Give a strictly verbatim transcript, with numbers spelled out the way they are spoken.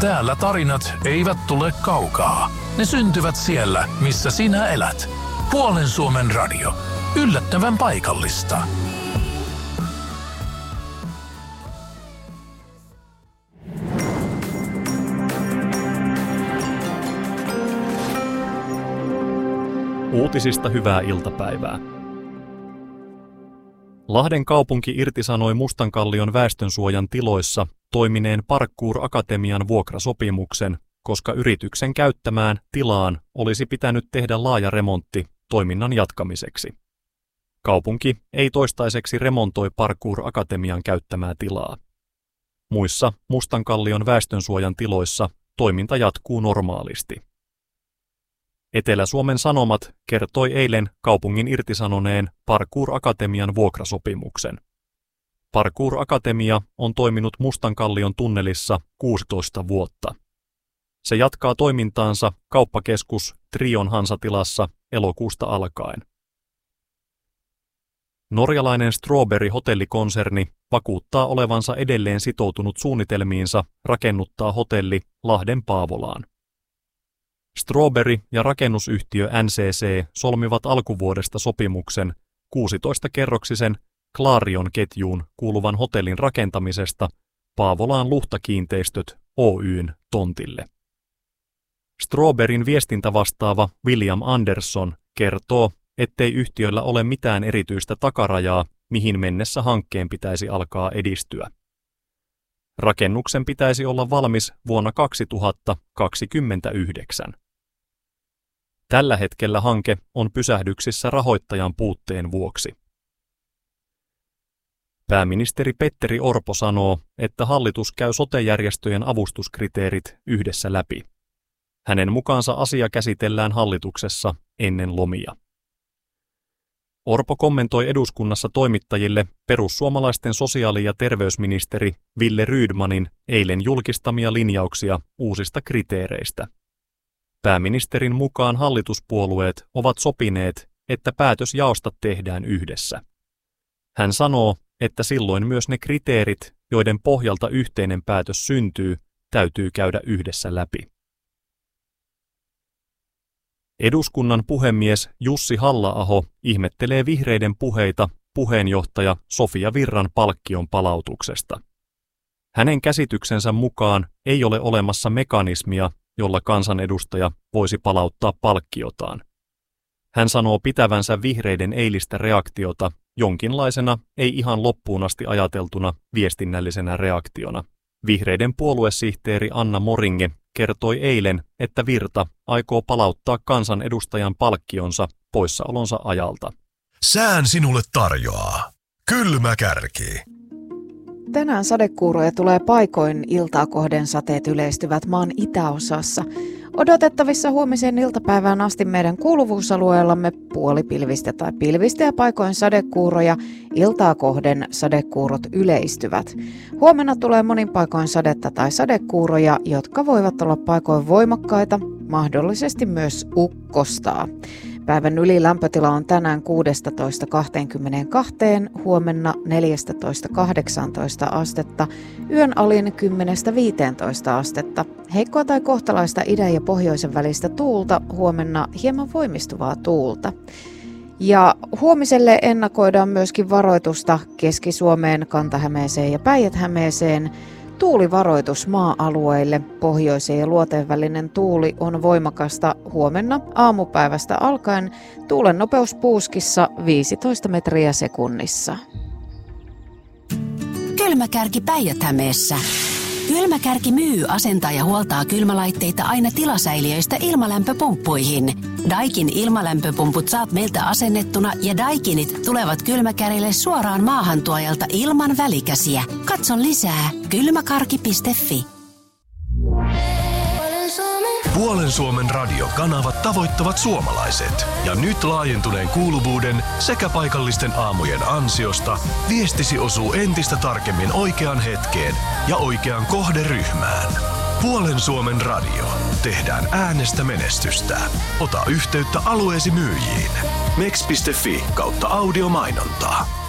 Täällä tarinat eivät tule kaukaa. Ne syntyvät siellä, missä sinä elät. Puolen Suomen radio. Yllättävän paikallista. Uutisista hyvää iltapäivää. Lahden kaupunki irtisanoi Mustankallion väestönsuojan tiloissa toimineen Parkour Akatemian vuokrasopimuksen, koska yrityksen käyttämään tilaan olisi pitänyt tehdä laaja remontti toiminnan jatkamiseksi. Kaupunki ei toistaiseksi remontoi Parkour Akatemian käyttämää tilaa. Muissa Mustankallion väestönsuojan tiloissa toiminta jatkuu normaalisti. Etelä-Suomen Sanomat kertoi eilen kaupungin irtisanoneen Parkour Akatemian vuokrasopimuksen. Parkour Akatemia on toiminut Mustankallion tunnelissa kuusitoista vuotta. Se jatkaa toimintaansa kauppakeskus Trion Hansatilassa elokuusta alkaen. Norjalainen Strawberry-hotellikonserni vakuuttaa olevansa edelleen sitoutunut suunnitelmiinsa rakennuttaa hotelli Lahden Paavolaan. Strawberry ja rakennusyhtiö N C C solmivat alkuvuodesta sopimuksen kuusitoista-kerroksisen Clarion-ketjuun kuuluvan hotellin rakentamisesta Paavolaan Luhtakiinteistöt Oy:n tontille. Strawberryn viestintävastaava William Anderson kertoo, ettei yhtiöllä ole mitään erityistä takarajaa, mihin mennessä hankkeen pitäisi alkaa edistyä. Rakennuksen pitäisi olla valmis vuonna kaksituhattakaksikymmentäyhdeksän. Tällä hetkellä hanke on pysähdyksissä rahoittajan puutteen vuoksi. Pääministeri Petteri Orpo sanoo, että hallitus käy sote-järjestöjen avustuskriteerit yhdessä läpi. Hänen mukaansa asia käsitellään hallituksessa ennen lomia. Orpo kommentoi eduskunnassa toimittajille perussuomalaisten sosiaali- ja terveysministeri Ville Rydmanin eilen julkistamia linjauksia uusista kriteereistä. Pääministerin mukaan hallituspuolueet ovat sopineet, että päätös jaosta tehdään yhdessä. Hän sanoo, että silloin myös ne kriteerit, joiden pohjalta yhteinen päätös syntyy, täytyy käydä yhdessä läpi. Eduskunnan puhemies Jussi Halla-aho ihmettelee vihreiden puheita puheenjohtaja Sofia Virran palkkion palautuksesta. Hänen käsityksensä mukaan ei ole olemassa mekanismia, jolla kansanedustaja voisi palauttaa palkkiotaan. Hän sanoo pitävänsä vihreiden eilistä reaktiota jonkinlaisena, ei ihan loppuun asti ajateltuna viestinnällisenä reaktiona. Vihreiden puoluesihteeri Anna Moringe kertoi eilen, että Virta aikoo palauttaa kansanedustajan palkkionsa poissaolonsa ajalta. Sään sinulle tarjoaa Kylmä Kärki. Tänään sadekuuroja tulee paikoin, iltaa kohden sateet yleistyvät maan itäosassa. Odotettavissa huomiseen iltapäivään asti meidän kuuluvuusalueellamme puolipilvistä tai pilvistä ja paikoin sadekuuroja, iltaa kohden sadekuurot yleistyvät. Huomenna tulee monin paikoin sadetta tai sadekuuroja, jotka voivat olla paikoin voimakkaita, mahdollisesti myös ukkostaa. Päivän ylilämpötila on tänään kuusitoista kaksikymmentäkaksi, huomenna neljätoista kahdeksantoista astetta, yön alin kymmenestä viiteentoista astetta. Heikkoa tai kohtalaista idän ja pohjoisen välistä tuulta, huomenna hieman voimistuvaa tuulta. Ja huomiselle ennakoidaan myöskin varoitusta Keski-Suomeen, Kanta-Hämeeseen ja Päijät-Hämeeseen. Tuulivaroitus maa-alueille. Pohjoisen ja luoteen välinen tuuli on voimakasta huomenna aamupäivästä alkaen. Tuulen nopeus puuskissa viisitoista metriä sekunnissa. Kylmäkärki Päijät-Hämeessä. Kylmäkärki myy, asentaa ja huoltaa kylmälaitteita aina tilasäiliöistä ilmalämpöpumppuihin. Daikin ilmalämpöpumput saat meiltä asennettuna ja Daikinit tulevat Kylmäkärille suoraan maahantuojalta ilman välikäsiä. Katso lisää kylmäkarki piste fi. Puolen Suomen radiokanavat tavoittavat suomalaiset. Ja nyt laajentuneen kuuluvuuden sekä paikallisten aamujen ansiosta viestisi osuu entistä tarkemmin oikeaan hetkeen ja oikeaan kohderyhmään. Puolen Suomen radio. Tehdään äänestä menestystä. Ota yhteyttä alueesi myyjiin. mex piste fi kautta audiomainontaa.